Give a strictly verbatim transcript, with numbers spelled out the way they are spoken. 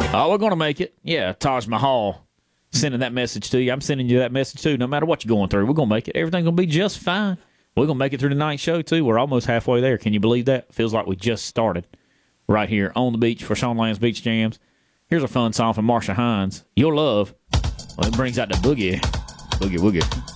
Oh, we're going to make it. Yeah, Taj Mahal sending that message to you. I'm sending you that message, too. No matter what you're going through, we're going to make it. Everything's going to be just fine. We're going to make it through the night show, too. We're almost halfway there. Can you believe that? Feels like we just started right here on the beach for Sean Land's Beach Jams. Here's a fun song from Marsha Hines. You'll love. Well, it brings out the boogie. Boogie woogie.